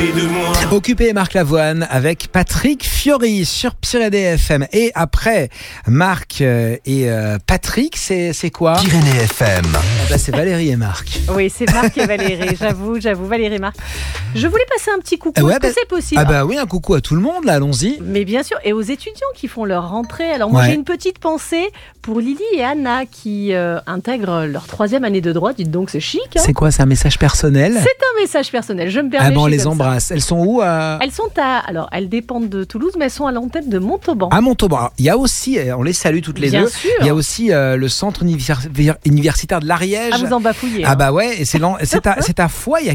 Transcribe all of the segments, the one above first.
côté de moi. Occupé Marc Lavoine avec Patrick Fiori sur Pyrénées FM. Et après Marc et Patrick, c'est quoi? Pyrénées FM. C'est Valérie et Marc. Oui, c'est Marc et Valérie, j'avoue, Valérie et Marc. Je voulais passer un petit coucou, est-ce que c'est possible? Ah bah oui, un coucou à tout le monde, là, allons-y. Mais bien sûr, et aux étudiants qui font leur rentrée. Alors moi, j'ai une petite pensée pour Lily et Anna qui intègrent leur 3e année de droit. Dites donc, c'est chic. Hein. C'est quoi, c'est un message personnel? C'est un message personnel, je me permets. Ah bon, on les embrasse. Elles sont où Alors, elles dépendent de Toulouse, mais elles sont à l'antenne de Montauban. À Montauban. Alors, il y a aussi, on les salue toutes les bien deux. Sûr. Il y a aussi le centre universitaire de l'Ariège. Ah, vous en bafouillez. Ah bah ouais, et c'est à Foix, il y a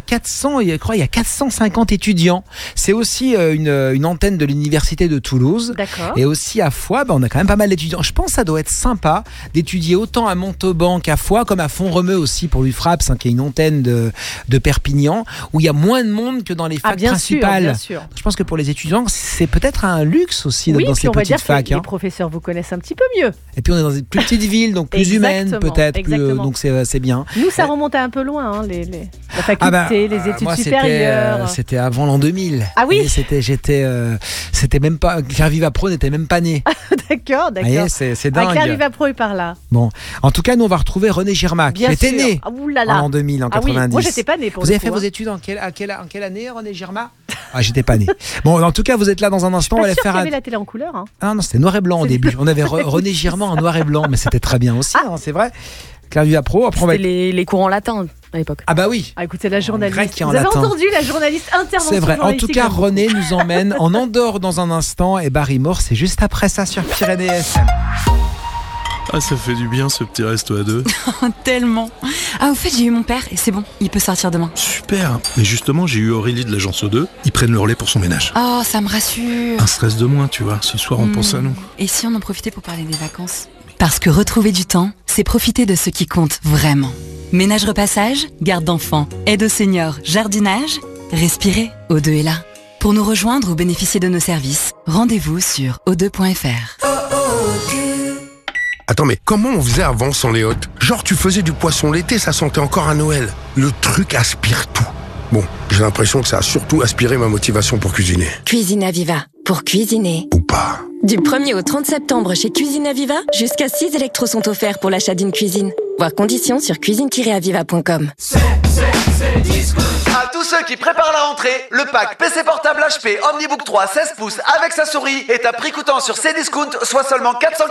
450 étudiants. C'est aussi une antenne de l'université de Toulouse. D'accord. Et aussi à Foix, on a quand même pas mal d'étudiants. Je pense que ça doit être sympa d'étudier autant à Montauban qu'à Foix, comme à Font-Romeu aussi pour l'UFRAPS, qui est une antenne de Perpignan, où il y a moins de monde que dans les facs principales. Bien sûr. Je pense que pour les étudiants, c'est peut-être un luxe aussi dans ces petites facs. Les professeurs vous connaissent un petit peu mieux. Et puis on est dans une plus petite ville, donc plus humaine peut-être. Donc c'est bien. Nous, ça remontait un peu loin, la faculté, les études supérieures. C'était avant l'an 2000. Ah oui. Et c'était même pas. Claire Vivapro n'était même pas née. D'accord. Voyez, c'est dingue. Claire Vivapro est par là. Bon, en tout cas, nous on va retrouver René Girmac, qui était né en l'an 2000, en 90. Oui. Moi, j'étais pas née. Vous avez fait vos études en quelle année, René Girmac? Ah, j'étais pas né. Bon, en tout cas, vous êtes là dans un instant. On va faire. Il y avait la télé en couleur. Hein. Ah non, c'était noir et blanc au début. On avait René Girmac en noir et blanc, mais c'était très bien aussi. C'est vrai. Claire Vivapro. Après, c'était les cours en latin à l'époque. Ah bah oui. Écoutez, la journaliste. Vous avez entendu la journaliste intervention. C'est vrai. En tout cas, René nous emmène en Andorre dans un instant et Barrymore, c'est juste après ça sur Pyrénées FM. Ah, ça fait du bien ce petit resto à deux. Tellement. Ah, au fait, j'ai eu mon père et c'est bon, il peut sortir demain. Super. Mais justement, j'ai eu Aurélie de l'agence O2. Ils prennent le relais pour son ménage. Oh, ça me rassure. Un stress de moins, tu vois. Ce soir, on pense à nous. Et si on en profitait pour parler des vacances? Parce que retrouver du temps, c'est profiter de ce qui compte vraiment. Ménage repassage, garde d'enfants, aide aux seniors, jardinage. Respirez, O2 est là. Pour nous rejoindre ou bénéficier de nos services, rendez-vous sur o2.fr. Attends, mais comment on faisait avant sans les hôtes? Genre, tu faisais du poisson l'été, ça sentait encore à Noël. Le truc aspire tout. Bon, j'ai l'impression que ça a surtout aspiré ma motivation pour cuisiner. Cuisine Aviva, pour cuisiner. Ou pas. Du 1er au 30 septembre chez Cuisine Aviva, jusqu'à 6 électros sont offerts pour l'achat d'une cuisine. Voir conditions sur cuisine-aviva.com. C'est Discount. À tous ceux qui préparent la rentrée, le pack PC portable HP Omnibook 3 16 pouces avec sa souris est à prix coûtant sur Cdiscount, soit seulement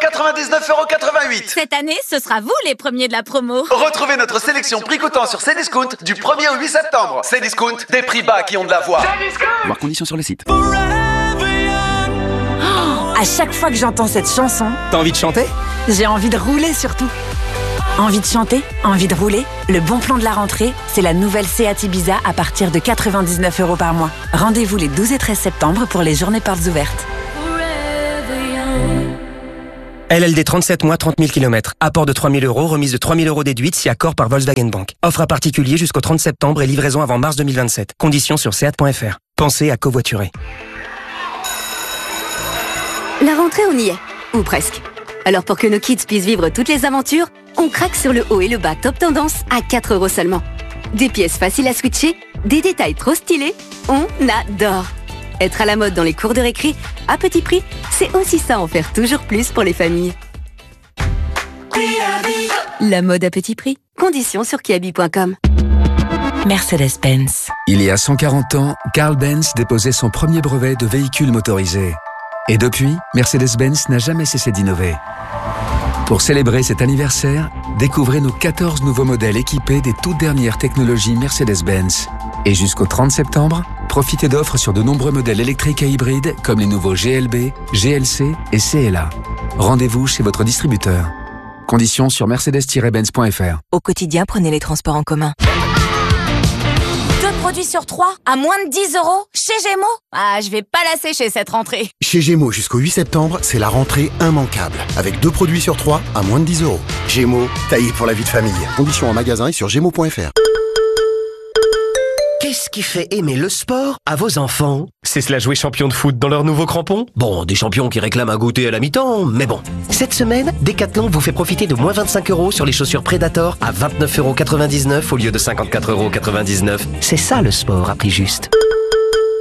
499,88 €. Cette année, ce sera vous les premiers de la promo. Retrouvez notre sélection prix coûtant sur Cdiscount du 1er au 8 septembre. Cdiscount, des prix bas qui ont de la voix. Voir conditions sur le site. À chaque fois que j'entends cette chanson, T'as envie de chanter? j'ai envie de rouler surtout. Envie de chanter, envie de rouler? Le bon plan de la rentrée, c'est la nouvelle Seat Ibiza à partir de 99 € par mois. Rendez-vous les 12 et 13 septembre pour les journées portes ouvertes. LLD 37 mois, 30 000 km. Apport de 3 000 €, remise de 3 000 € déduite si accord par Volkswagen Bank. Offre à particulier jusqu'au 30 septembre et livraison avant mars 2027. Conditions sur seat.fr. Pensez à covoiturer. La rentrée, on y est. Ou presque. Alors pour que nos kids puissent vivre toutes les aventures, on craque sur le haut et le bas top tendance à 4 € seulement. Des pièces faciles à switcher, des détails trop stylés, on adore. Être à la mode dans les cours de récré, à petit prix, c'est aussi ça en faire toujours plus pour les familles. La mode à petit prix. Conditions sur kiabi.com. Mercedes-Benz. Il y a 140 ans, Carl Benz déposait son premier brevet de véhicule motorisé. Et depuis, Mercedes-Benz n'a jamais cessé d'innover. Pour célébrer cet anniversaire, découvrez nos 14 nouveaux modèles équipés des toutes dernières technologies Mercedes-Benz. Et jusqu'au 30 septembre, profitez d'offres sur de nombreux modèles électriques et hybrides comme les nouveaux GLB, GLC et CLA. Rendez-vous chez votre distributeur. Conditions sur mercedes-benz.fr. Au quotidien, prenez les transports en commun. 2 produits sur 3 à moins de 10 € chez Gémeaux. Ah, je vais pas la sécher cette rentrée. Chez Gémeaux jusqu'au 8 septembre, c'est la rentrée immanquable. Avec 2 produits sur 3 à moins de 10 €. Gémeaux, taillé pour la vie de famille. Conditions en magasin et sur gémeaux.fr. Qu'est-ce qui fait aimer le sport à vos enfants? C'est cela jouer champion de foot dans leurs nouveaux crampons? Bon, des champions qui réclament un goûter à la mi-temps, mais bon. Cette semaine, Decathlon vous fait profiter de moins 25 € sur les chaussures Predator à 29,99 € au lieu de 54,99 €. C'est ça le sport à prix juste.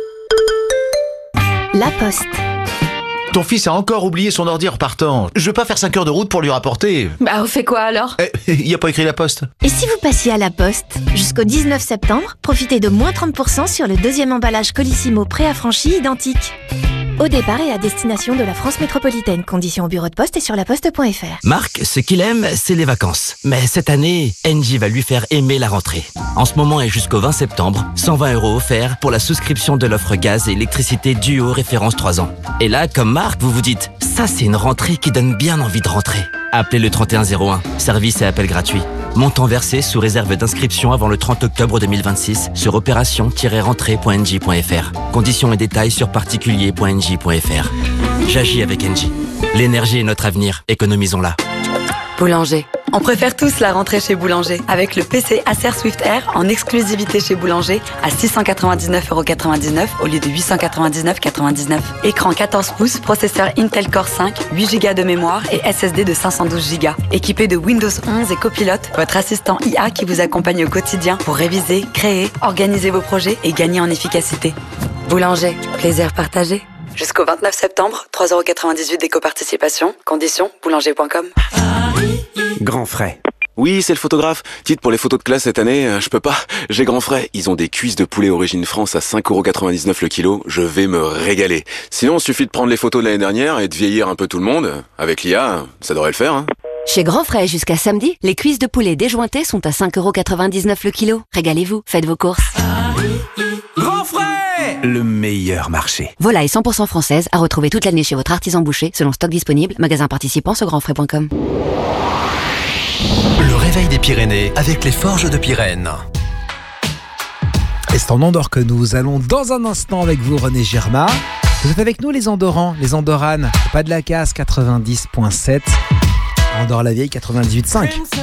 La Poste. Ton fils a encore oublié son ordi en repartant. Je veux pas faire 5 heures de route pour lui rapporter. Bah, on fait quoi alors ? Il a pas écrit La Poste. Et si vous passiez à La Poste ? Jusqu'au 19 septembre, profitez de moins 30% sur le deuxième emballage Colissimo préaffranchi identique. Au départ et à destination de la France métropolitaine. Conditions au bureau de poste et sur laposte.fr. Marc, ce qu'il aime, c'est les vacances. Mais cette année, Engie va lui faire aimer la rentrée. En ce moment et jusqu'au 20 septembre, 120 € offerts pour la souscription de l'offre gaz et électricité Duo référence 3 ans. Et là, comme Marc, vous vous dites, ça c'est une rentrée qui donne bien envie de rentrer. Appelez le 3101, service et appel gratuit. Montant versé sous réserve d'inscription avant le 30 octobre 2026 sur opération-rentrée.engie.fr. Conditions et détails sur particulier.engie.fr. J'agis avec Engie. L'énergie est notre avenir, économisons-la. Boulanger. On préfère tous la rentrée chez Boulanger. Avec le PC Acer Swift Air en exclusivité chez Boulanger à 699,99 € au lieu de 899,99 €. Écran 14 pouces, processeur Intel Core 5, 8 Go de mémoire et SSD de 512 Go. Équipé de Windows 11 et Copilot, votre assistant IA qui vous accompagne au quotidien pour réviser, créer, organiser vos projets et gagner en efficacité. Boulanger, plaisir partagé. Jusqu'au 29 septembre, 3,98 € d'éco-participation. Conditions, boulanger.com. Grand Frais. Oui, c'est le photographe. Dites, pour les photos de classe cette année, je peux pas. J'ai Grand Frais. Ils ont des cuisses de poulet origine France à 5,99 € le kilo. Je vais me régaler. Sinon, il suffit de prendre les photos de l'année dernière et de vieillir un peu tout le monde. Avec l'IA, ça devrait le faire, hein. Chez Grand Frais, jusqu'à samedi, les cuisses de poulet déjointées sont à 5,99 € le kilo. Régalez-vous, faites vos courses. Grand Frais ! Le meilleur marché. Volaille 100% française à retrouver toute l'année chez votre artisan boucher, selon stock disponible, magasin participant sur grandfrais.com. Le réveil des Pyrénées avec les Forges de Pyrène. Et c'est en Andorre que nous allons dans un instant avec vous, René Germain. Vous êtes avec nous, les Andorrans, les Andoranes. Pas de la casse, 90.7. Andorre la vieille, 98.5.